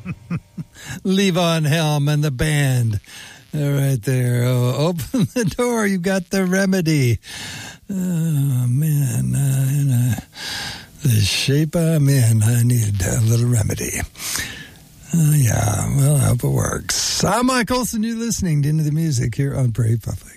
Levon Helm and the band. Right there. Oh, open the door. You got the remedy. Oh, man. The shape I'm in, I need a little remedy. Yeah, well, I hope it works. I'm Mike Olson. You're listening to Into the Music here on Prairie Public.